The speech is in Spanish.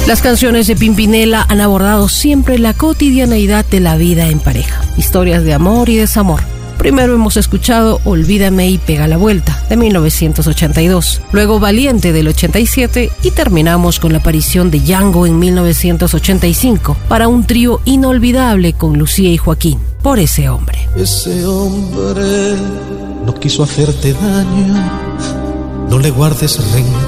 Las canciones de Pimpinela han abordado siempre la cotidianeidad de la vida en pareja, historias de amor y desamor. Primero hemos escuchado Olvídame y Pega la Vuelta, de 1982, luego Valiente, del 87, y terminamos con la aparición de Yango en 1985, para un trío inolvidable con Lucía y Joaquín, Por ese hombre. Ese hombre no quiso hacerte daño, no le guardes rencor.